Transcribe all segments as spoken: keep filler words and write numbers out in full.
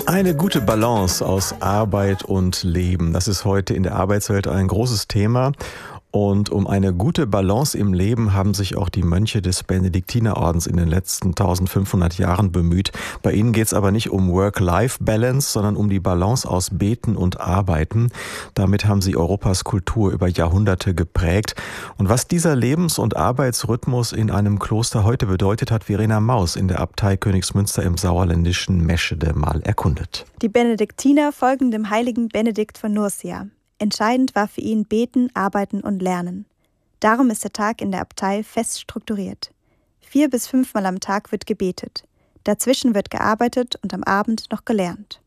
Eine gute Balance aus Arbeit und Leben, das ist heute in der Arbeitswelt ein großes Thema. Und um eine gute Balance im Leben haben sich auch die Mönche des Benediktinerordens in den letzten eintausendfünfhundert Jahren bemüht. Bei ihnen geht es aber nicht um Work-Life-Balance, sondern um die Balance aus Beten und Arbeiten. Damit haben sie Europas Kultur über Jahrhunderte geprägt. Und was dieser Lebens- und Arbeitsrhythmus in einem Kloster heute bedeutet, hat Verena Maus in der Abtei Königsmünster im sauerländischen Meschede mal erkundet. Die Benediktiner folgen dem heiligen Benedikt von Nursia. Entscheidend war für ihn Beten, Arbeiten und Lernen. Darum ist der Tag in der Abtei fest strukturiert. Vier bis fünfmal am Tag wird gebetet. Dazwischen wird gearbeitet und am Abend noch gelernt.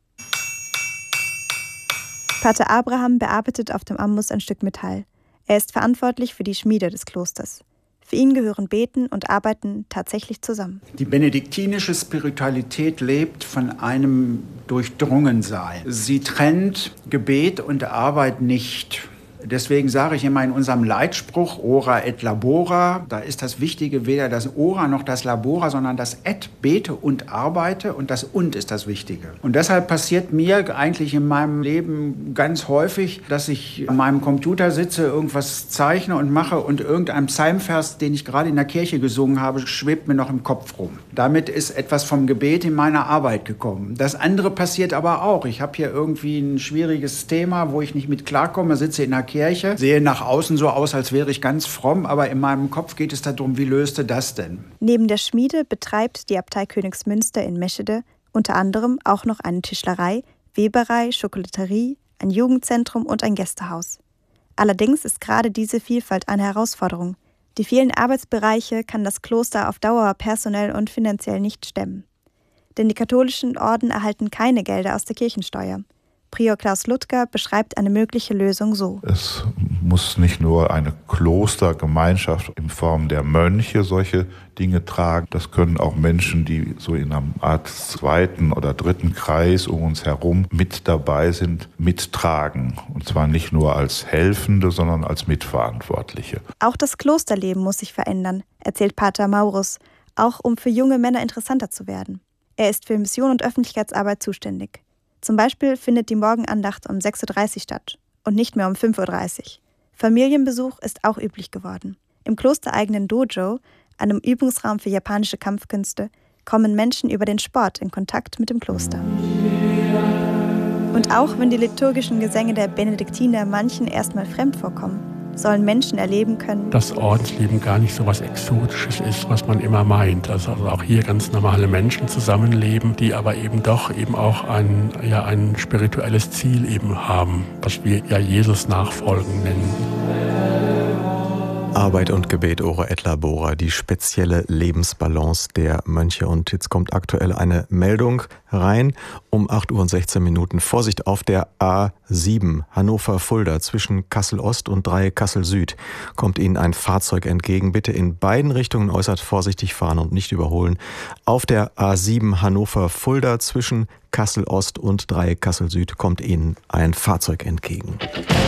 Pater Abraham bearbeitet auf dem Amboss ein Stück Metall. Er ist verantwortlich für die Schmiede des Klosters. Für ihn gehören Beten und Arbeiten tatsächlich zusammen. Die benediktinische Spiritualität lebt von einem Durchdrungensein. Sie trennt Gebet und Arbeit nicht. Deswegen sage ich immer in unserem Leitspruch Ora et Labora, da ist das Wichtige weder das Ora noch das Labora, sondern das Et, bete und arbeite, und das Und ist das Wichtige. Und deshalb passiert mir eigentlich in meinem Leben ganz häufig, dass ich an meinem Computer sitze, irgendwas zeichne und mache und irgendein Psalmvers, den ich gerade in der Kirche gesungen habe, schwebt mir noch im Kopf rum. Damit ist etwas vom Gebet in meine Arbeit gekommen. Das andere passiert aber auch. Ich habe hier irgendwie ein schwieriges Thema, wo ich nicht mit klarkomme, sitze in der Kirche, sehe nach außen so aus, als wäre ich ganz fromm, aber in meinem Kopf geht es darum, wie löste das denn? Neben der Schmiede betreibt die Abtei Königsmünster in Meschede unter anderem auch noch eine Tischlerei, Weberei, Schokolaterie, ein Jugendzentrum und ein Gästehaus. Allerdings ist gerade diese Vielfalt eine Herausforderung. Die vielen Arbeitsbereiche kann das Kloster auf Dauer personell und finanziell nicht stemmen. Denn die katholischen Orden erhalten keine Gelder aus der Kirchensteuer. Prior Klaus Ludger beschreibt eine mögliche Lösung so. Es muss nicht nur eine Klostergemeinschaft in Form der Mönche solche Dinge tragen. Das können auch Menschen, die so in einer Art zweiten oder dritten Kreis um uns herum mit dabei sind, mittragen. Und zwar nicht nur als Helfende, sondern als Mitverantwortliche. Auch das Klosterleben muss sich verändern, erzählt Pater Maurus, auch um für junge Männer interessanter zu werden. Er ist für Mission und Öffentlichkeitsarbeit zuständig. Zum Beispiel findet die Morgenandacht um sechs Uhr dreißig statt und nicht mehr um fünf Uhr dreißig. Familienbesuch ist auch üblich geworden. Im klostereigenen Dojo, einem Übungsraum für japanische Kampfkünste, kommen Menschen über den Sport in Kontakt mit dem Kloster. Und auch wenn die liturgischen Gesänge der Benediktiner manchen erstmal fremd vorkommen, sollen Menschen erleben können, dass Ordensleben gar nicht so was Exotisches ist, was man immer meint. Also, also auch hier ganz normale Menschen zusammenleben, die aber eben doch eben auch ein, ja, ein spirituelles Ziel eben haben, was wir ja Jesus nachfolgen nennen. Arbeit und Gebet, Ora et Labora, die spezielle Lebensbalance der Mönche. Und jetzt kommt aktuell eine Meldung rein um acht Uhr und sechzehn Minuten. Vorsicht auf der A sieben Hannover-Fulda zwischen Kassel-Ost und Dreieck Kassel-Süd kommt Ihnen ein Fahrzeug entgegen. Bitte in beiden Richtungen äußerst vorsichtig fahren und nicht überholen. Auf der A sieben Hannover-Fulda zwischen Kassel-Ost und Dreieck Kassel-Süd kommt Ihnen ein Fahrzeug entgegen.